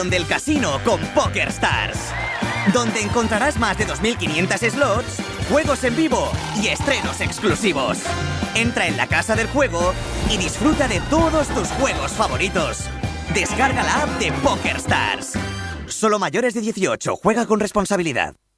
del casino con PokerStars, donde encontrarás más de 2.500 slots, juegos en vivo y estrenos exclusivos. Entra en la casa del juego y disfruta de todos tus juegos favoritos. Descarga la app de PokerStars. Solo mayores de 18. Juega con responsabilidad.